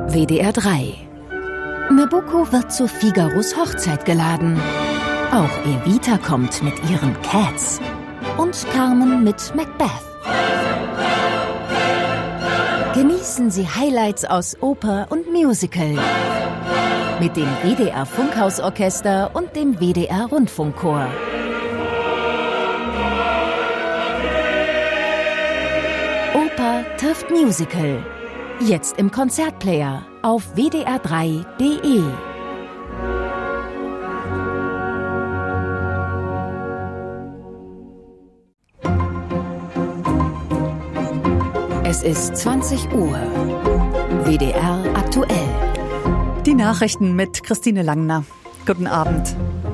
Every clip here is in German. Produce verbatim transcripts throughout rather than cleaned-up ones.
W D R drei. Nabucco wird zu Figaros Hochzeit geladen. Auch Evita kommt mit ihren Cats. Und Carmen mit Macbeth. Genießen Sie Highlights aus Oper und Musical. Mit dem W D R Funkhausorchester und dem W D R Rundfunkchor. Oper trifft Musical. Jetzt im Konzertplayer auf w d r drei punkt d e. Es ist zwanzig Uhr. W D R aktuell. Die Nachrichten mit Christine Langner. Guten Abend.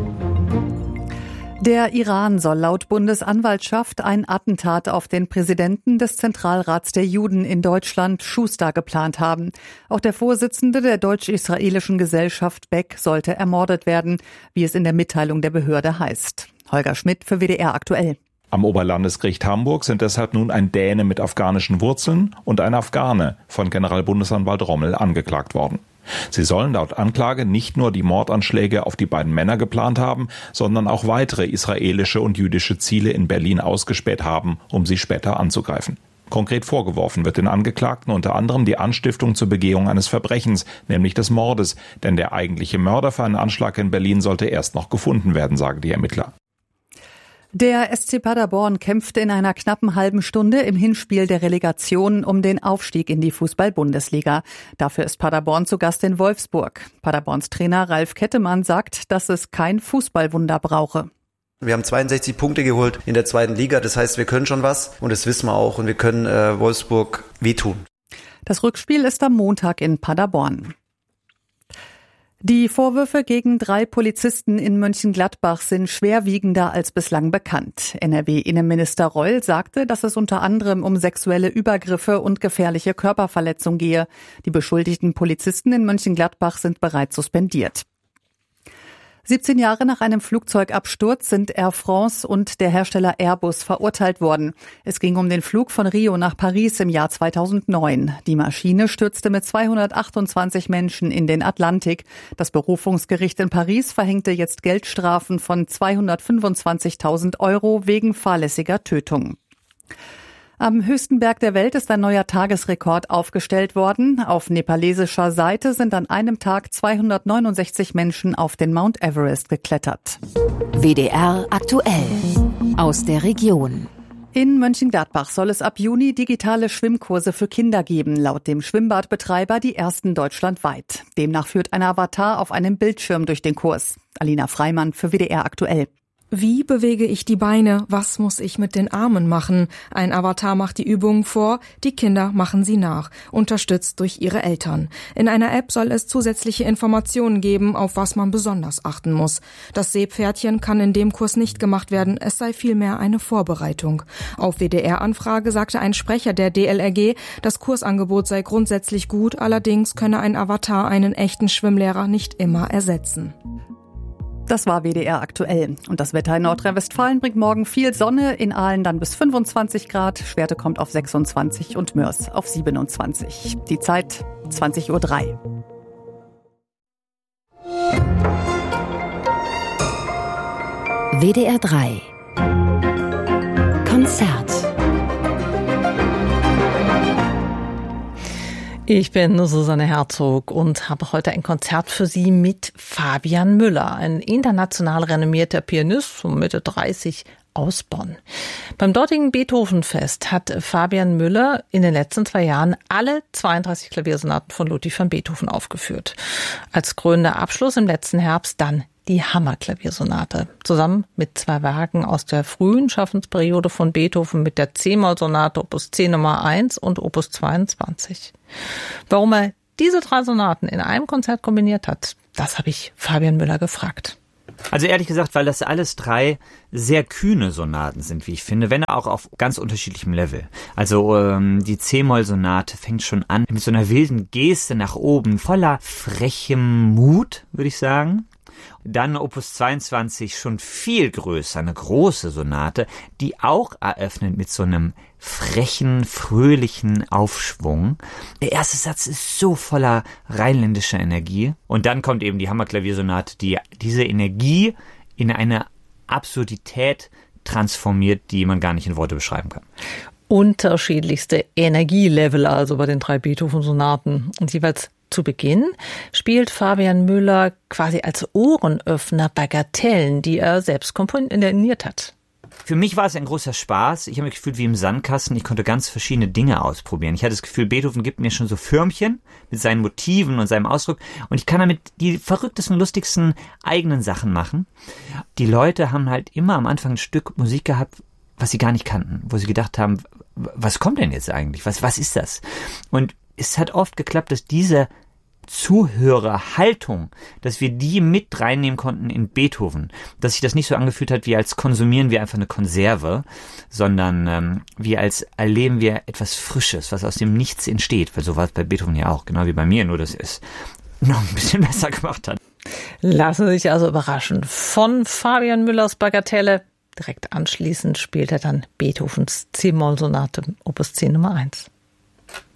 Der Iran soll laut Bundesanwaltschaft ein Attentat auf den Präsidenten des Zentralrats der Juden in Deutschland, Schuster, geplant haben. Auch der Vorsitzende der deutsch-israelischen Gesellschaft Beck sollte ermordet werden, wie es in der Mitteilung der Behörde heißt. Holger Schmidt für W D R aktuell. Am Oberlandesgericht Hamburg sind deshalb nun ein Däne mit afghanischen Wurzeln und ein Afghane von Generalbundesanwalt Rommel angeklagt worden. Sie sollen laut Anklage nicht nur die Mordanschläge auf die beiden Männer geplant haben, sondern auch weitere israelische und jüdische Ziele in Berlin ausgespäht haben, um sie später anzugreifen. Konkret vorgeworfen wird den Angeklagten unter anderem die Anstiftung zur Begehung eines Verbrechens, nämlich des Mordes, denn der eigentliche Mörder für einen Anschlag in Berlin sollte erst noch gefunden werden, sagen die Ermittler. Der S C Paderborn kämpfte in einer knappen halben Stunde im Hinspiel der Relegation um den Aufstieg in die Fußball-Bundesliga. Dafür ist Paderborn zu Gast in Wolfsburg. Paderborns Trainer Ralf Kettemann sagt, dass es kein Fußballwunder brauche. Wir haben zweiundsechzig Punkte geholt in der zweiten Liga. Das heißt, wir können schon was und das wissen wir auch und wir können äh, Wolfsburg wehtun. Das Rückspiel ist am Montag in Paderborn. Die Vorwürfe gegen drei Polizisten in Mönchengladbach sind schwerwiegender als bislang bekannt. N R W-Innenminister Reul sagte, dass es unter anderem um sexuelle Übergriffe und gefährliche Körperverletzung gehe. Die beschuldigten Polizisten in Mönchengladbach sind bereits suspendiert. siebzehn Jahre nach einem Flugzeugabsturz sind Air France und der Hersteller Airbus verurteilt worden. Es ging um den Flug von Rio nach Paris im Jahr zweitausendneun. Die Maschine stürzte mit zweihundertachtundzwanzig Menschen in den Atlantik. Das Berufungsgericht in Paris verhängte jetzt Geldstrafen von zweihundertfünfundzwanzigtausend Euro wegen fahrlässiger Tötung. Am höchsten Berg der Welt ist ein neuer Tagesrekord aufgestellt worden. Auf nepalesischer Seite sind an einem Tag zweihundertneunundsechzig Menschen auf den Mount Everest geklettert. W D R aktuell. Aus der Region. In Mönchengladbach soll es ab Juni digitale Schwimmkurse für Kinder geben, laut dem Schwimmbadbetreiber die ersten deutschlandweit. Demnach führt ein Avatar auf einem Bildschirm durch den Kurs. Alina Freimann für W D R aktuell. Wie bewege ich die Beine? Was muss ich mit den Armen machen? Ein Avatar macht die Übungen vor, die Kinder machen sie nach, unterstützt durch ihre Eltern. In einer App soll es zusätzliche Informationen geben, auf was man besonders achten muss. Das Seepferdchen kann in dem Kurs nicht gemacht werden, es sei vielmehr eine Vorbereitung. Auf W D R-Anfrage sagte ein Sprecher der D L R G, das Kursangebot sei grundsätzlich gut, allerdings könne ein Avatar einen echten Schwimmlehrer nicht immer ersetzen. Das war W D R aktuell. Und das Wetter in Nordrhein-Westfalen bringt morgen viel Sonne, in Aalen dann bis fünfundzwanzig Grad, Schwerte kommt auf sechsundzwanzig und Mörs auf siebenundzwanzig. Die Zeit zwanzig Uhr drei. W D R drei. Konzert. Ich bin Susanne Herzog und habe heute ein Konzert für Sie mit Fabian Müller, ein international renommierter Pianist, um Mitte dreißig, aus Bonn. Beim dortigen Beethovenfest hat Fabian Müller in den letzten zwei Jahren alle zweiunddreißig Klaviersonaten von Ludwig van Beethoven aufgeführt. Als krönender Abschluss im letzten Herbst dann die Hammerklaviersonate, zusammen mit zwei Werken aus der frühen Schaffensperiode von Beethoven mit der C-Moll-Sonate Opus zehn Nummer eins und Opus zweiundzwanzig. Warum er diese drei Sonaten in einem Konzert kombiniert hat, das habe ich Fabian Müller gefragt. Also ehrlich gesagt, weil das alles drei sehr kühne Sonaten sind, wie ich finde, wenn auch auf ganz unterschiedlichem Level. Also ähm, die C-Moll-Sonate fängt schon an mit so einer wilden Geste nach oben, voller frechem Mut, würde ich sagen. Dann Opus zweiundzwanzig, schon viel größer, eine große Sonate, die auch eröffnet mit so einem frechen, fröhlichen Aufschwung. Der erste Satz ist so voller rheinländischer Energie. Und dann kommt eben die Hammerklaviersonate, die diese Energie in eine Absurdität transformiert, die man gar nicht in Worte beschreiben kann. Unterschiedlichste Energielevel also bei den drei Beethoven-Sonaten. Und jeweils zu Beginn spielt Fabian Müller quasi als Ohrenöffner Bagatellen, die er selbst komponiert hat. Für mich war es ein großer Spaß. Ich habe mich gefühlt wie im Sandkasten. Ich konnte ganz verschiedene Dinge ausprobieren. Ich hatte das Gefühl, Beethoven gibt mir schon so Förmchen mit seinen Motiven und seinem Ausdruck. Und ich kann damit die verrücktesten, lustigsten eigenen Sachen machen. Die Leute haben halt immer am Anfang ein Stück Musik gehabt, was sie gar nicht kannten. Wo sie gedacht haben, was kommt denn jetzt eigentlich? Was, was ist das? Und es hat oft geklappt, dass diese Zuhörerhaltung, dass wir die mit reinnehmen konnten in Beethoven, dass sich das nicht so angefühlt hat, wie als konsumieren wir einfach eine Konserve, sondern ähm, wie als erleben wir etwas Frisches, was aus dem Nichts entsteht, weil so war es bei Beethoven ja auch, genau wie bei mir, nur dass es noch ein bisschen besser gemacht hat. Lassen Sie sich also überraschen. Von Fabian Müllers Bagatelle direkt anschließend spielt er dann Beethovens C-Moll-Sonate Opus zehn Nummer eins.